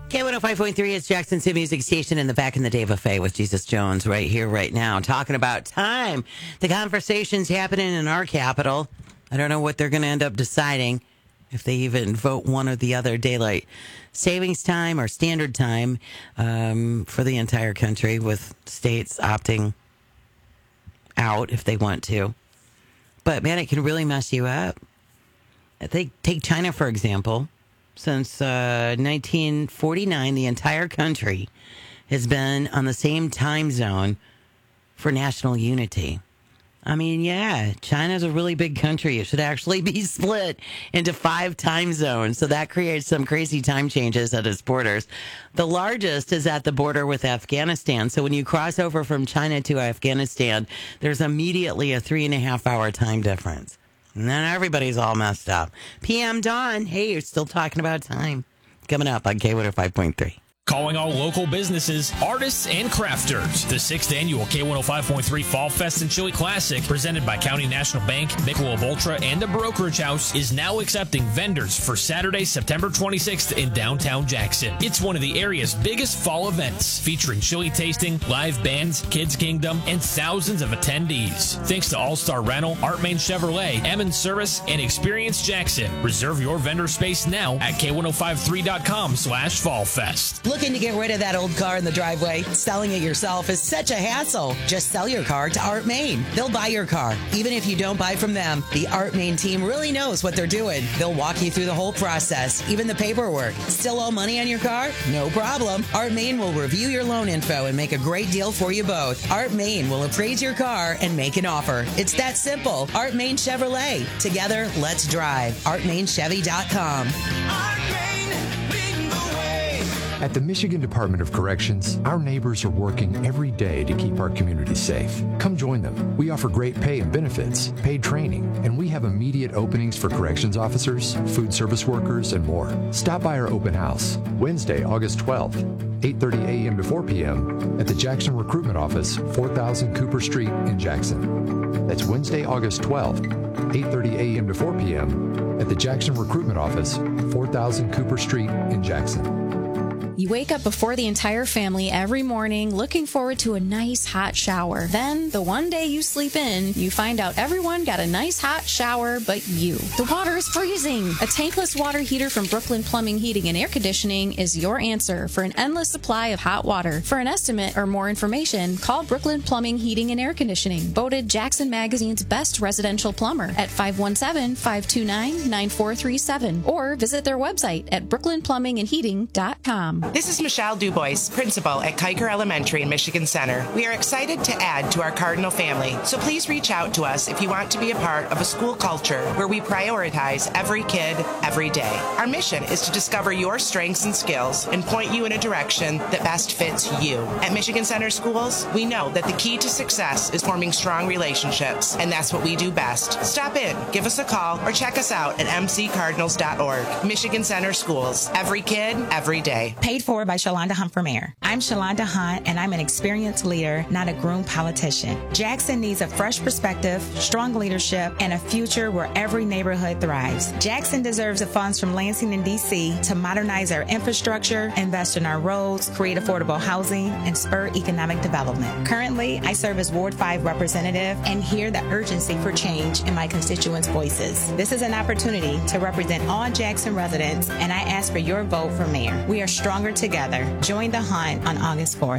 K105.3, it's Jackson City Music Station in the Back in the Day buffet with Jesus Jones right here, right now, talking about time. The conversation's happening in our capital. I don't know what they're going to end up deciding, if they even vote one or the other, daylight savings time or standard time for the entire country, with states opting out if they want to. But, man, it can really mess you up. I think, take China, for example. Since 1949, the entire country has been on the same time zone for national unity. I mean, yeah, China's a really big country. It should actually be split into 5 time zones. So that creates some crazy time changes at its borders. The largest is at the border with Afghanistan. So when you cross over from China to Afghanistan, there's immediately a 3.5-hour time difference. And then everybody's all messed up. PM Dawn, hey, you're still talking about time. Coming up on K105.3. Calling all local businesses, artists, and crafters. The 6th annual K105.3 Fall Fest and Chili Classic, presented by County National Bank, Michelob Ultra, and the Brokerage House, is now accepting vendors for Saturday, September 26th in downtown Jackson. It's one of the area's biggest fall events, featuring chili tasting, live bands, Kids Kingdom, and thousands of attendees. Thanks to All-Star Rental, Art Main Chevrolet, Emmons Service, and Experience Jackson. Reserve your vendor space now at K1053.com/fallfest. Looking to get rid of that old car in the driveway? Selling it yourself is such a hassle. Just sell your car to Art Main. They'll buy your car, even if you don't buy from them. The Art Main team really knows what they're doing. They'll walk you through the whole process, even the paperwork. Still owe money on your car? No problem. Art Main will review your loan info and make a great deal for you both. Art Main will appraise your car and make an offer. It's that simple. Art Main Chevrolet. Together, let's drive. ArtMainChevy.com. At the Michigan Department of Corrections, our neighbors are working every day to keep our community safe. Come join them. We offer great pay and benefits, paid training, and we have immediate openings for corrections officers, food service workers, and more. Stop by our open house, Wednesday, August 12th, 8:30 a.m. to 4 p.m. at the Jackson Recruitment Office, 4000 Cooper Street in Jackson. That's Wednesday, August 12th, 8:30 a.m. to 4 p.m. at the Jackson Recruitment Office, 4000 Cooper Street in Jackson. You wake up before the entire family every morning looking forward to a nice hot shower. Then, the one day you sleep in, you find out everyone got a nice hot shower but you. The water is freezing. A tankless water heater from Brooklyn Plumbing, Heating, and Air Conditioning is your answer for an endless supply of hot water. For an estimate or more information, call Brooklyn Plumbing, Heating, and Air Conditioning, voted Jackson Magazine's best residential plumber, at 517-529-9437, or visit their website at brooklynplumbingandheating.com. This is Michelle Dubois, principal at Kiker Elementary in Michigan Center. We are excited to add to our Cardinal family, so please reach out to us if you want to be a part of a school culture where we prioritize every kid, every day. Our mission is to discover your strengths and skills and point you in a direction that best fits you. At Michigan Center Schools, we know that the key to success is forming strong relationships, and that's what we do best. Stop in, give us a call, or check us out at mccardinals.org. Michigan Center Schools, every kid, every day. Paid for by Shalonda Hunt for mayor. I'm Shalonda Hunt, and I'm an experienced leader, not a groomed politician. Jackson needs a fresh perspective, strong leadership, and a future where every neighborhood thrives. Jackson deserves the funds from Lansing and D.C. to modernize our infrastructure, invest in our roads, create affordable housing, and spur economic development. Currently, I serve as Ward 5 representative and hear the urgency for change in my constituents' voices. This is an opportunity to represent all Jackson residents, and I ask for your vote for mayor. We are stronger together. Join the hunt on August 4th.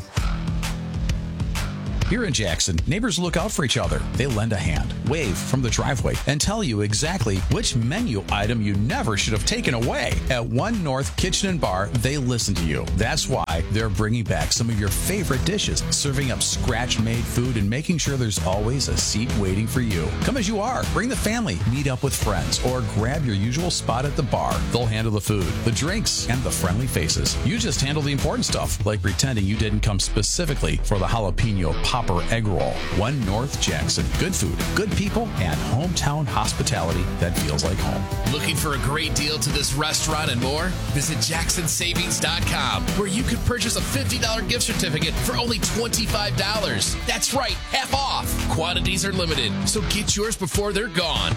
Here in Jackson, neighbors look out for each other. They lend a hand, wave from the driveway, and tell you exactly which menu item you never should have taken away. At One North Kitchen and Bar, they listen to you. That's why they're bringing back some of your favorite dishes, serving up scratch-made food and making sure there's always a seat waiting for you. Come as you are. Bring the family, meet up with friends, or grab your usual spot at the bar. They'll handle the food, the drinks, and the friendly faces. You just handle the important stuff, like pretending you didn't come specifically for the jalapeno Popper egg roll. One North Jackson. Good food, good people, and hometown hospitality that feels like home. Looking for a great deal to this restaurant and more? Visit JacksonSavings.com, where you can purchase a $50 gift certificate for only $25. That's right, half off. Quantities are limited, so get yours before they're gone.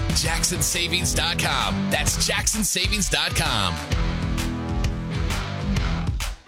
JacksonSavings.com. That's JacksonSavings.com.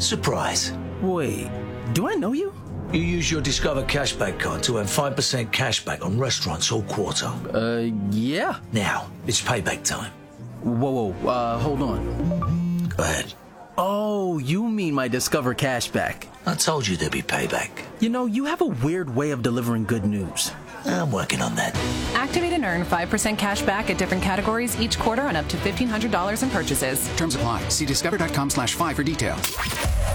Surprise. Wait, do I know you? You use your Discover Cashback card to earn 5% cashback on restaurants all quarter. Yeah. Now, it's payback time. Whoa, hold on. Go ahead. Oh, you mean my Discover Cashback. I told you there'd be payback. You know, you have a weird way of delivering good news. I'm working on that. Activate and earn 5% cash back at different categories each quarter on up to $1,500 in purchases. Terms apply. See discover.com/5 for details.